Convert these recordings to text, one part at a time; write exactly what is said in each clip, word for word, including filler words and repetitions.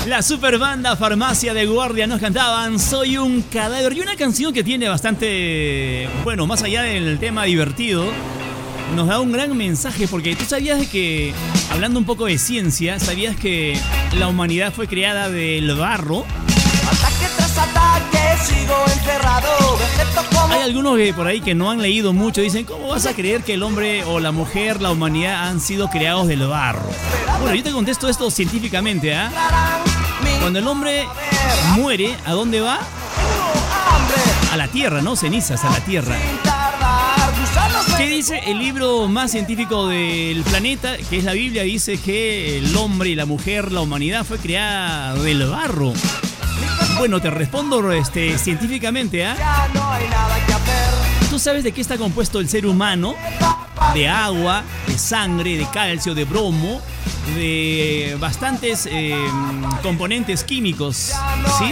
La super banda Farmacia de Guardia nos cantaban Soy un cadáver. Y una canción que tiene bastante, bueno, más allá del tema divertido, nos da un gran mensaje, porque tú sabías de que, hablando un poco de ciencia, sabías que la humanidad fue creada del barro. Ataque tras ataque, sigo encerrado. Hay algunos que por ahí que no han leído mucho, dicen, ¿cómo vas a creer que el hombre o la mujer, la humanidad han sido creados del barro? Bueno, yo te contesto esto científicamente, ¿ah? ¿eh? Cuando el hombre muere, ¿a dónde va? A la tierra, ¿no? Cenizas, a la tierra. ¿Qué dice el libro más científico del planeta? Que es la Biblia. Dice que el hombre y la mujer, la humanidad, fue creada del barro. Bueno, te respondo este, científicamente, ¿ah? ¿eh? ¿Tú sabes de qué está compuesto el ser humano? De agua, de sangre, de calcio, de bromo, de bastantes eh, componentes químicos, ¿sí?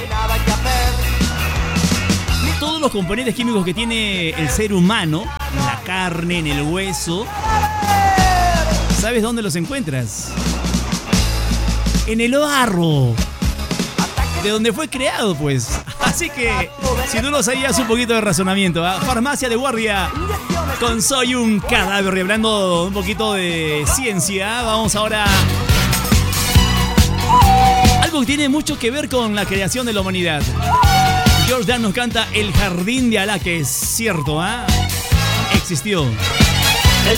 Todos los componentes químicos que tiene el ser humano, en la carne, en el hueso, ¿sabes dónde los encuentras? En el barro, de donde fue creado, pues. Así que, si no lo sabías, un poquito de razonamiento, ¿eh? Farmacia de Guardia con Soy un cadáver. Y hablando un poquito de ciencia, vamos ahora algo que tiene mucho que ver con la creación de la humanidad. George Dan nos canta El Jardín de Alá, que es cierto, ¿eh? Existió.